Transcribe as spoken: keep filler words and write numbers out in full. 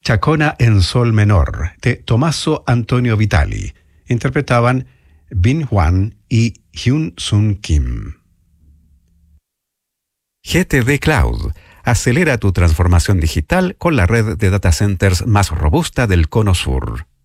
Chacona en Sol Menor, de Tommaso Antonio Vitali. Interpretaban Bin Hwan y Hyun Sun Kim. G T D Cloud. Acelera tu transformación digital con la red de data centers más robusta del Cono Sur.